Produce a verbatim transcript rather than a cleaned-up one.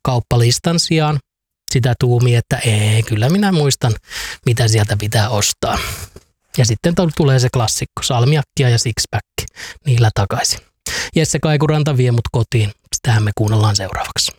kauppalistan sijaan sitä tuumi, että ei, kyllä minä muistan, mitä sieltä pitää ostaa. Ja sitten tulee se klassikko, salmiakkia ja sixpack niillä takaisin. Jesse Kaikuranta vie mut kotiin, sitähän me kuunnellaan seuraavaksi.